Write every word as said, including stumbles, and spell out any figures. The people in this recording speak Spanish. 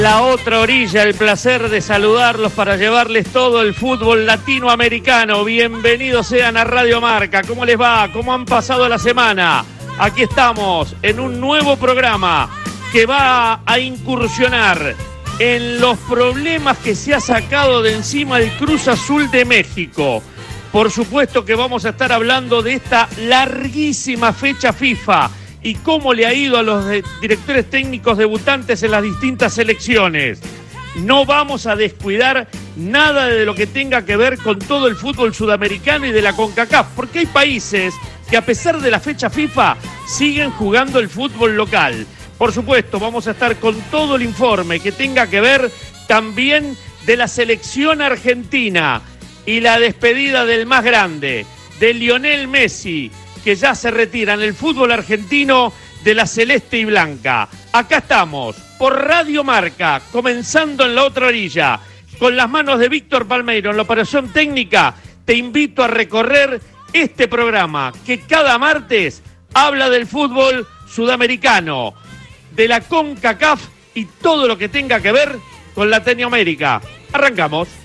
La otra orilla, el placer de saludarlos para llevarles todo el fútbol latinoamericano. Bienvenidos sean a Radio Marca. ¿Cómo les va? ¿Cómo han pasado la semana? Aquí estamos en un nuevo programa que va a incursionar en los problemas que se ha sacado de encima el Cruz Azul de México. Por supuesto que vamos a estar hablando de esta larguísima fecha FIFA y cómo le ha ido a los directores técnicos debutantes en las distintas selecciones. No vamos a descuidar nada de lo que tenga que ver con todo el fútbol sudamericano y de la CONCACAF, porque hay países que a pesar de la fecha FIFA siguen jugando el fútbol local. Por supuesto, vamos a estar con todo el informe que tenga que ver también de la selección argentina y la despedida del más grande, de Lionel Messi, que ya se retira en el fútbol argentino de la celeste y blanca. Acá estamos, por Radio Marca, comenzando en la otra orilla, con las manos de Víctor Palmeiro en la operación técnica. Te invito a recorrer este programa que cada martes habla del fútbol sudamericano, de la CONCACAF y todo lo que tenga que ver con Latinoamérica. Arrancamos.